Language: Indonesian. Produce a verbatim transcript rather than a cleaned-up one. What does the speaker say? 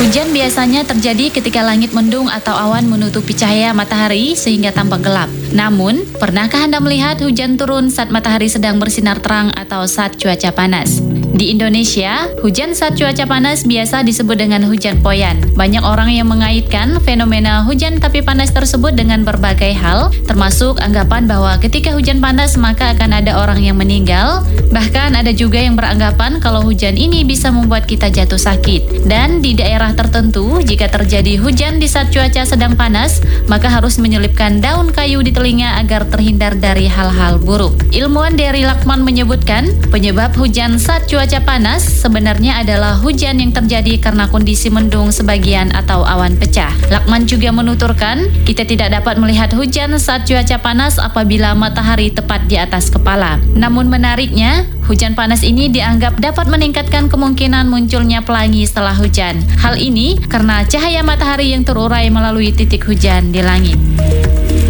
Hujan biasanya terjadi ketika langit mendung atau awan menutupi cahaya matahari sehingga tampak gelap. Namun, pernahkah Anda melihat hujan turun saat matahari sedang bersinar terang atau saat cuaca panas? Di Indonesia, hujan saat cuaca panas biasa disebut dengan hujan poyan. Banyak orang yang mengaitkan fenomena hujan tapi panas tersebut dengan berbagai hal, termasuk anggapan bahwa ketika hujan panas maka akan ada orang yang meninggal. Bahkan ada juga yang beranggapan kalau hujan ini bisa membuat kita jatuh sakit. Dan di daerah tertentu, jika terjadi hujan di saat cuaca sedang panas, maka harus menyelipkan daun kayu di telinga agar terhindar dari hal-hal buruk. Ilmuwan dari Lakman menyebutkan, penyebab hujan saat cuaca panas sebenarnya adalah hujan yang terjadi karena kondisi mendung sebagian atau awan pecah. Lakman juga menuturkan, kita tidak dapat melihat hujan saat cuaca panas apabila matahari tepat di atas kepala. Namun menariknya, hujan panas ini dianggap dapat meningkatkan kemungkinan munculnya pelangi setelah hujan. Hal ini karena cahaya matahari yang terurai melalui titik hujan di langit.